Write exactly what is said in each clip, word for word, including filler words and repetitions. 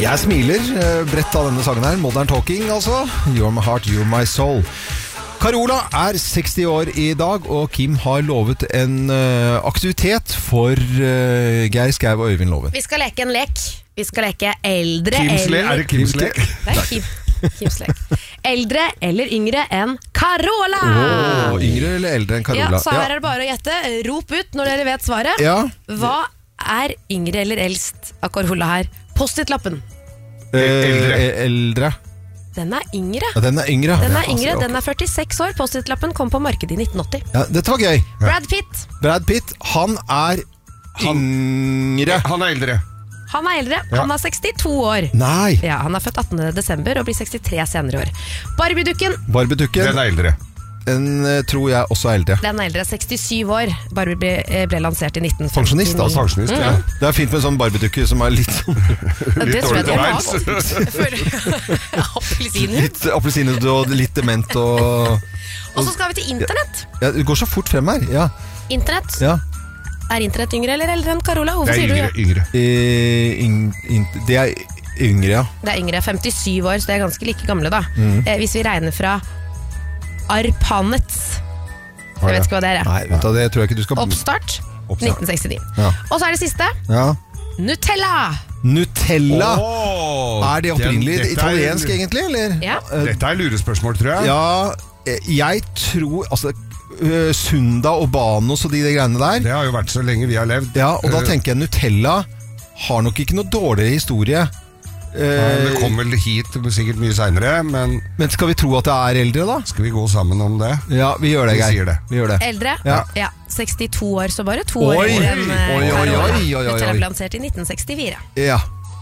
Jeg smiler bredt av denne sangen her. Modern Talking, altså. You're my heart, you're my soul. Carola er seksti år i dag, og Kim har lovet en uh, aktivitet for uh, Geir Skau og Øyvind Loven. Vi skal leke en lek. Vi skal leke eldre Kims eller... Er det Kims lek? Det er Kim. Kims lek. Eldre eller yngre enn Carola! Oh, yngre eller eldre enn Carola? Ja, så her er det bare å gjette. Rop ut når dere vet svaret. Ja. Hva er yngre eller eldst av Carola her? Post-it-lappen. Eldre. Eldre. Den er yngre. Ja, den er yngre. Den er yngre, den er førtiseks år. Post-it-lappen kom på markedet i nitten åtti. Ja, dette var gøy. Brad Pitt. Brad Pitt, han er yngre. Han er eldre. Han er eldre, han er sekstito år. Nei. Ja, han er født attende desember og blir sekstitre senere i år. Barbie-dukken. Barbie-dukken. Den er eldre. Den uh, tror jeg også er eldre. Den er eldre, sekstisju år. Barbie ble, ble lansert i nitten femtini. Pensjonist, da. Pensjonist, ja. Mm. Det er fint med en sånn Barbie-dukke som er litt sånn Det tror jeg de har dårlig lagd for appelsiner. litt appelsinete og litt dement og Og så skal vi til internett. Ja, det går så fort frem her. Ja. Internett. Ja. Er internett yngre eller eldre enn Carola? Hvorfor Det er sier du yngre, det? yngre. Eh, yng, yng, det er yngre, ja. Det er yngre, femtisju år, så det er ganske like gamle da. Mm. eh, Hvis vi regner fra Arpanets. Jeg vet ikke hva det er. Nei, vet du, det tror jeg ikke du skal Oppstart, Oppstart. nitten sekstini. Ja. Og så er det siste. Ja. Nutella. Nutella. Åh, Er det opprinnelig den- dette er- italiensk egentlig, eller? Ja. Eh, Dette er lurespørsmål, tror jeg. Ja, eh, jeg tror altså uh, Sunda og Banos og de, de greiene der. Det har jo vært så lenge vi har levd. Ja, og da Eh, tenker jeg Nutella har nok ikke noe dårligere historie. ja, Eh, Det kom vel hit sikkert mye senere, men men skal vi tro at det er eldre, da? skal vi gå sammen om det? Ja, vi gjør det, Vi Geir. sier det. Vi gjør det. Eldre? Ja. sekstito år, så bare to Oi. år eldre enn eh, Oi, oi, Carola. oi, oi, oi, oi. Nutella ble lansert i nitten sekstifire. Ja.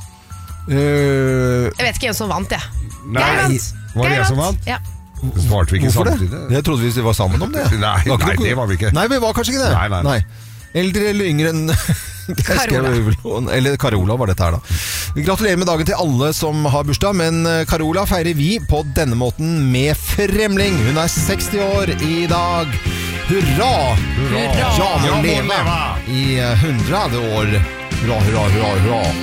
Uh, Jeg vet ikke hvem som vant, jeg. Nei, Geir vant. var det Geir jeg som vant? Ja. Svarte vi ikke hvorfor det? samtidig? Jeg trodde vi var sammen om det. Nei, var ikke nei, noe- det var vi ikke. Nei, vi var kanskje ikke det. Nei, nei, nei. Eldre eller yngre enn Carola. Eller Carola var dette her, da. Gratulerer med dagen til alle som har bursdag, men Carola feirer vi på denne måten med Fremling. Hun er seksti år i dag. Hurra! Hurra! Ja, må Ja, må leve leve! i hundre år. Hurra, hurra, hurra, hurra.